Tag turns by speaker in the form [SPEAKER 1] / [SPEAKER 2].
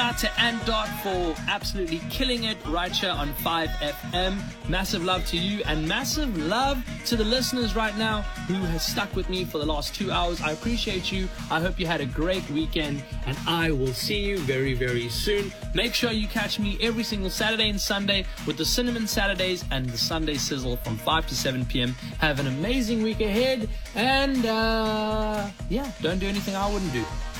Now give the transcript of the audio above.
[SPEAKER 1] out to Ant Dot for absolutely killing it right here on 5FM. Massive love to you, and massive love to the listeners right now who has stuck with me for the last 2 hours. I appreciate you. I hope you had a great weekend, and I will see you very, very soon. Make sure you catch me every single Saturday and Sunday with the Cinnamon Saturdays and the Sunday Sizzle from 5 to 7 p.m. Have an amazing week ahead, and yeah, don't do anything I wouldn't do.